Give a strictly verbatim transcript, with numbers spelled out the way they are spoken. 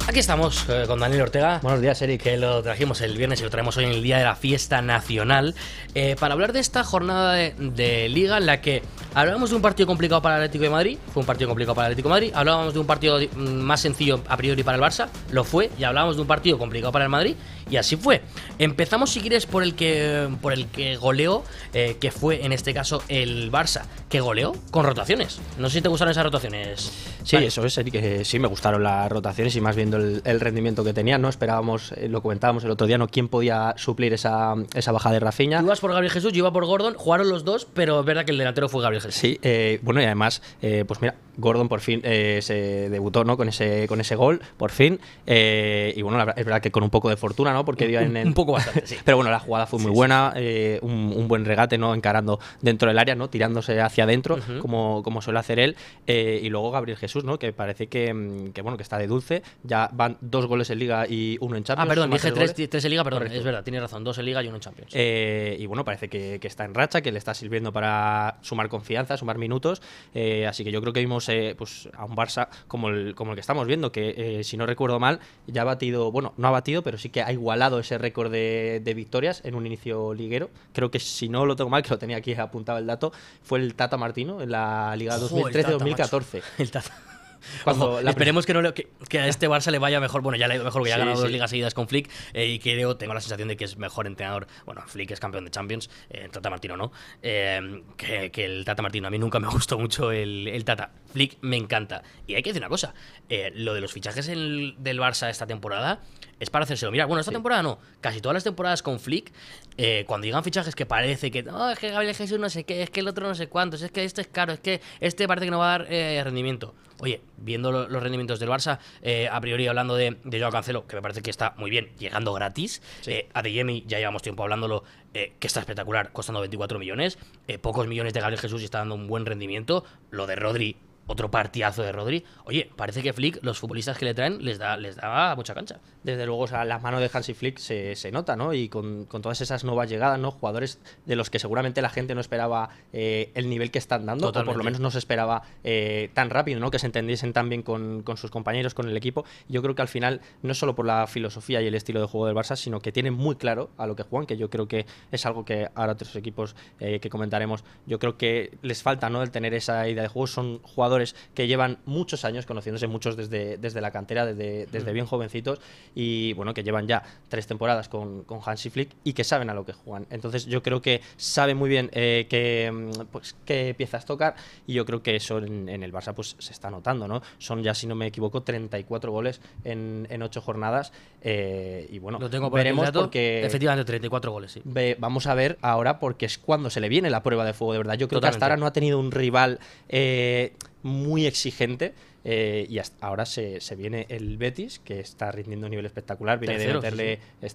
Aquí estamos eh, con Daniel Ortega. Buenos días, Eric. Que lo trajimos el viernes y lo traemos hoy en el día de la fiesta nacional eh, para hablar de esta jornada de, de Liga en la que hablábamos de un partido complicado para el Atlético de Madrid. Fue un partido complicado para el Atlético de Madrid. Hablábamos de un partido más sencillo a priori para el Barça. Lo fue. Y hablábamos de un partido complicado para el Madrid. Y así fue. Empezamos, si quieres, por el que por el que goleó, eh, que fue en este caso el Barça. Que goleó con rotaciones. No sé si te gustaron esas rotaciones. Sí, vale. Eso es, Eric, que sí me gustaron las rotaciones y más viendo el, el rendimiento que tenían, ¿no? Esperábamos, eh, lo comentábamos el otro día, ¿no? ¿Quién podía suplir esa, esa baja de Rafinha? Tú ibas por Gabriel Jesús, yo iba por Gordon, jugaron los dos, pero es verdad que el delantero fue Gabriel Jesús. Sí, eh, bueno, y además, eh, pues mira, Gordon por fin eh, se debutó, ¿no? Con ese, con ese gol, por fin. Eh, y bueno, la, es verdad que con un poco de fortuna, ¿no? Porque dio en, en... Un poco bastante, sí. Pero bueno, la jugada fue muy sí, buena, eh, un, un buen regate, ¿no? Encarando dentro del área, ¿no? Tirándose hacia adentro, uh-huh. como, como suele hacer él. Eh, y luego Gabriel Jesús, ¿no? Que parece que, que, bueno, que está de dulce. Ya van dos goles en Liga y uno en Champions. Ah, perdón, dije tres, tres en Liga, perdón, Correcto. Es verdad, tienes razón, dos en Liga y uno en Champions. Eh, y bueno, parece que, que está en racha, que le está sirviendo para sumar confianza, sumar minutos. Eh, así que yo creo que vimos eh, pues a un Barça como el, como el que estamos viendo, que eh, si no recuerdo mal, ya ha batido, bueno, no ha batido, pero sí que ha igualado ese récord de, de victorias en un inicio liguero. Creo que si no lo tengo mal, que lo tenía aquí apuntado el dato, fue el Tata Martino en la Liga dos mil trece dos mil catorce. El Tata. Cuando Ojo, la esperemos que, no, que, que a este Barça le vaya mejor. Bueno, ya le ha ido mejor, que ya ha sí, ganado sí. dos ligas seguidas con Flick eh, y creo, tengo la sensación de que es mejor entrenador. Bueno, Flick es campeón de Champions, eh, Tata Martino no, eh, que, que el Tata Martino. A mí nunca me gustó mucho el, el Tata. Flick me encanta. Y hay que decir una cosa, eh, lo de los fichajes el, del Barça esta temporada es para hacérselo mirar. Bueno, esta sí. temporada no, casi todas las temporadas con Flick, eh, cuando llegan fichajes que parece que oh, es que Gabriel Jesús no sé qué, es que el otro no sé cuántos, es que este es caro, es que este parece que no va a dar eh, rendimiento. Oye, viendo lo, los rendimientos del Barça, eh, a priori hablando de, de Joao Cancelo, que me parece que está muy bien, llegando gratis, sí. eh, Adeyemi, ya llevamos tiempo hablándolo, eh, que está espectacular, costando veinticuatro millones, eh, pocos millones de Gabriel Jesús y está dando un buen rendimiento, lo de Rodri, otro partidazo de Rodri. Oye, parece que Flick, los futbolistas que le traen, les da, les da mucha cancha. Desde luego, o sea, la mano de Hansi Flick se, se nota, ¿no? Y con, con todas esas nuevas llegadas, ¿no? Jugadores de los que seguramente la gente no esperaba eh, el nivel que están dando, Totalmente. O por lo menos no se esperaba eh, tan rápido, ¿no? Que se entendiesen tan bien con, con sus compañeros, con el equipo. Yo creo que al final, no solo por la filosofía y el estilo de juego del Barça, sino que tienen muy claro a lo que juegan, que yo creo que es algo que ahora otros equipos eh, que comentaremos, yo creo que les falta, ¿no? El tener esa idea de juego. Son jugadores que llevan muchos años conociéndose, muchos desde, desde la cantera, desde, desde bien jovencitos, y bueno, que llevan ya tres temporadas con, con Hansi Flick y que saben a lo que juegan. Entonces yo creo que saben muy bien eh, qué, pues, qué piezas tocar, y yo creo que eso en, en el Barça pues se está notando, ¿no? Son ya, si no me equivoco, treinta y cuatro goles en, en ocho jornadas, eh, y bueno, lo tengo por veremos dato, porque... Efectivamente, treinta y cuatro goles, sí. Ve, vamos a ver ahora, porque es cuando se le viene la prueba de fuego, de verdad. Yo creo Totalmente. que hasta ahora no ha tenido un rival eh, muy exigente, eh, y hasta ahora se, se viene el Betis, que está rindiendo un nivel espectacular, viene Tercero, de meterle, sí, sí.